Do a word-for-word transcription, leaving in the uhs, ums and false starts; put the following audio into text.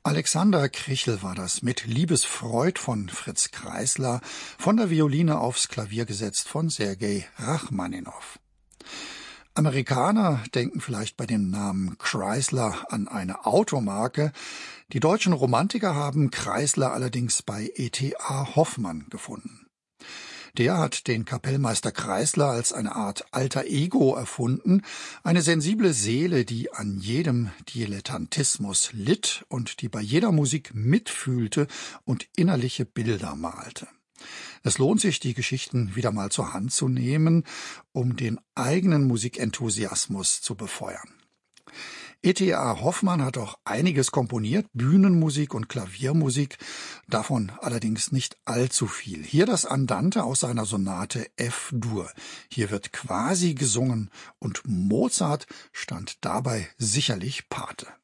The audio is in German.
Alexander Krichel war das mit Liebesfreud von Fritz Kreisler, von der Violine aufs Klavier gesetzt von Sergei Rachmaninow. Amerikaner denken vielleicht bei dem Namen Chrysler an eine Automarke. Die deutschen Romantiker haben Kreisler allerdings bei E T A Hoffmann gefunden. Der hat den Kapellmeister Kreisler als eine Art alter Ego erfunden, eine sensible Seele, die an jedem Dilettantismus litt und die bei jeder Musik mitfühlte und innerliche Bilder malte. Es lohnt sich, die Geschichten wieder mal zur Hand zu nehmen, um den eigenen Musikenthusiasmus zu befeuern. E T A Hoffmann hat auch einiges komponiert, Bühnenmusik und Klaviermusik, davon allerdings nicht allzu viel. Hier das Andante aus seiner Sonate F-Dur. Hier wird quasi gesungen und Mozart stand dabei sicherlich Pate.